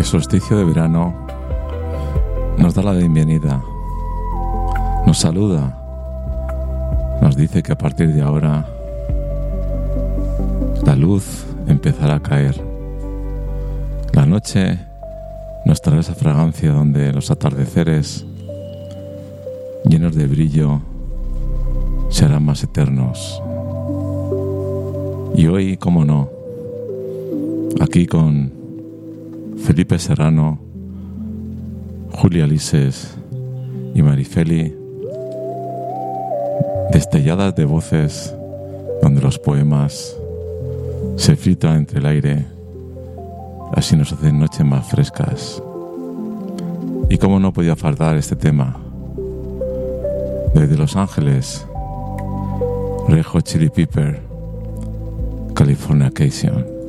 solsticio de verano nos da la bienvenida, nos saluda, nos dice que a partir de ahora la luz empezará a caer. La noche nos traerá esa fragancia donde los atardeceres llenos de brillo serán más eternos. Y hoy, cómo no, aquí con Felipe Serrano, Julia Lises y Marifeli, destelladas de voces donde los poemas se filtran entre el aire, así nos hacen noches más frescas. Y cómo no podía faltar este tema. Desde Los Ángeles, Red Hot Chili Pepper, Californication.